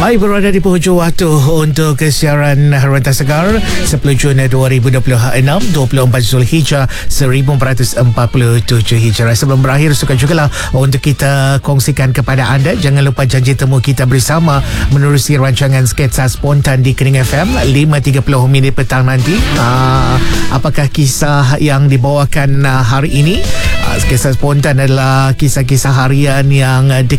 Baik, berada di penghujung waktu untuk kesiaran Harwanta Segar 10 Jun 2026, 24 Zulhijjah 1447 Hijrah. Sebelum berakhir, suka jugalah untuk kita kongsikan kepada anda, jangan lupa janji temu kita bersama menerusi rancangan Sketsa Spontan di Kening FM 5.30 minit petang nanti. Apakah kisah yang dibawakan hari ini? Sketsa Spontan adalah kisah-kisah harian yang